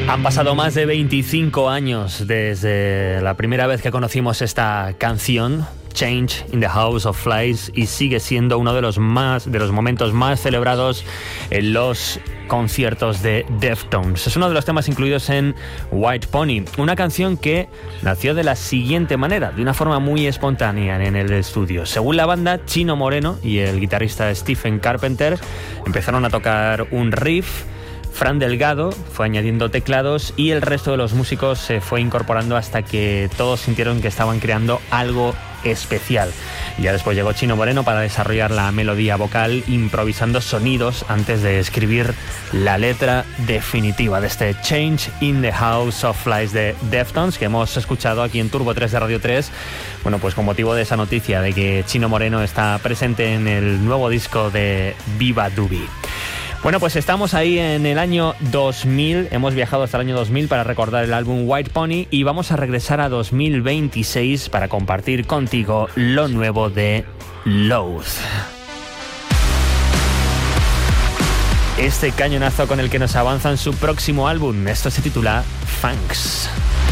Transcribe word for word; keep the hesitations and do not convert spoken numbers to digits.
Han pasado más de veinticinco años desde la primera vez que conocimos esta canción, Change in the House of Flies, y sigue siendo uno de los más de los momentos más celebrados en los conciertos de Deftones. Es uno de los temas incluidos en White Pony, una canción que nació de la siguiente manera, de una forma muy espontánea en el estudio. Según la banda, Chino Moreno y el guitarrista Stephen Carpenter empezaron a tocar un riff, Fran Delgado fue añadiendo teclados y el resto de los músicos se fue incorporando hasta que todos sintieron que estaban creando algo especial. Ya después llegó Chino Moreno para desarrollar la melodía vocal, improvisando sonidos antes de escribir la letra definitiva de este Change in the House of Flies de Deftones, que hemos escuchado aquí en Turbo tres de Radio tres. Bueno, pues con motivo de esa noticia de que Chino Moreno está presente en el nuevo disco de Viva Dubi. Bueno, pues estamos ahí en el año dos mil, hemos viajado hasta el año dos mil para recordar el álbum White Pony y vamos a regresar a dos mil veintiséis para compartir contigo lo nuevo de Loathe. Este cañonazo con el que nos avanzan su próximo álbum, esto se titula Thanks.